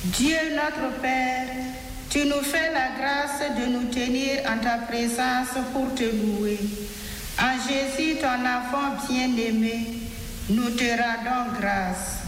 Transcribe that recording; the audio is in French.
Dieu notre Père, tu nous fais la grâce de nous tenir en ta présence pour te louer. En Jésus, ton enfant bien-aimé, nous te rendons grâce.